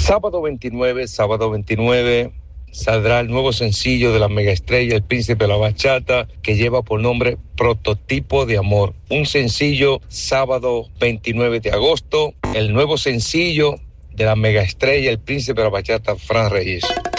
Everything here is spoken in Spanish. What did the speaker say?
Sábado 29, saldrá el nuevo sencillo de la megaestrella, el príncipe de la bachata, que lleva por nombre Prototipo de Amor. Un sencillo sábado 29 de agosto, el nuevo sencillo de la megaestrella, el príncipe de la bachata, Fran Reyes.